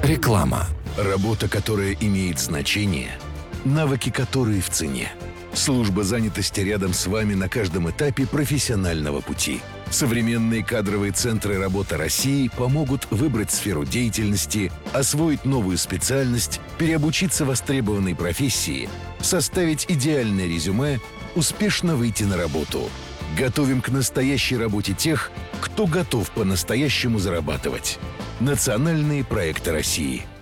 Реклама. Работа, которая имеет значение, навыки, которые в цене. Служба занятости рядом с вами на каждом этапе профессионального пути. Современные кадровые центры работы России помогут выбрать сферу деятельности, освоить новую специальность, переобучиться востребованной профессии, составить идеальное резюме, успешно выйти на работу. Готовим к настоящей работе тех, кто готов по-настоящему зарабатывать. Национальные проекты России.